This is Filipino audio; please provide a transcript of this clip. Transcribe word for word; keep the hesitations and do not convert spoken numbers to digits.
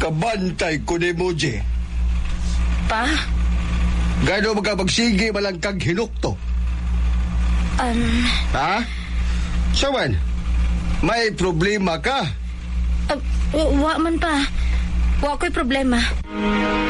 Kabantay ko ni Moji. Pa? Gano magkapagsige malangkag hinukto? Um... Ha? Saman, may problema ka? Uh, wa man pa. Wa ko'y problema.